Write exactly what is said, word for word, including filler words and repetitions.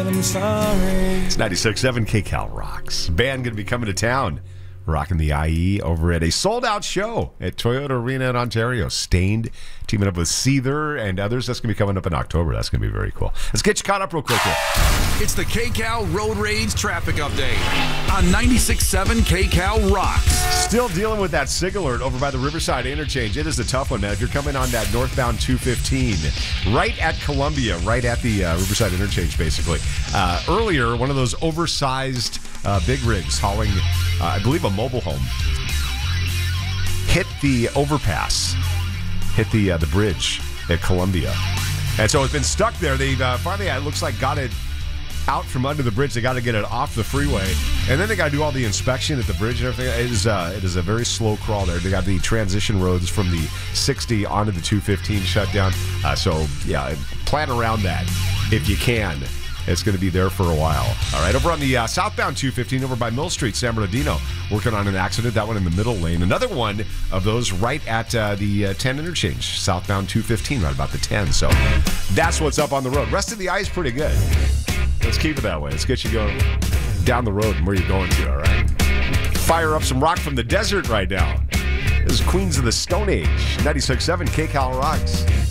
I'm sorry. It's ninety-six point seven K Cal Rocks. Band going to be coming to town, rocking the I E over at a sold-out show at Toyota Arena in Ontario. Stained, teaming up with Seether and others. That's going to be coming up in October. That's going to be very cool. Let's get you caught up real quick here. It's the K Cal Road Rage Traffic Update on ninety-six point seven K Cal Rocks. Still dealing with that SIG alert over by the Riverside Interchange. It is a tough one, man. If you're coming on that northbound two fifteen, right at Columbia, right at the uh, Riverside Interchange, basically. Uh, earlier, one of those oversized uh, big rigs hauling, uh, I believe, a mobile home, hit the overpass, hit the uh, the bridge at Columbia. And so it's been stuck there. They've uh, finally, it looks like, got it out from under the bridge. They got to get it off the freeway, and then they got to do all the inspection at the bridge and everything. It is uh, it is a very slow crawl there. They got the transition roads from the sixty onto the two fifteen shut down. Uh, so yeah, plan around that if you can. It's going to be there for a while. All right, over on the uh, southbound two fifteen, over by Mill Street, San Bernardino, working on an accident. That one in the middle lane. Another one of those right at uh, the uh, ten interchange, southbound two fifteen, right about the ten. So that's what's up on the road. Rest of the eye is pretty good. Let's keep it that way. Let's get you going down the road and where you're going to, all right? Fire up some rock from the desert right now. This is Queens of the Stone Age, ninety-six point seven K Cal Rocks.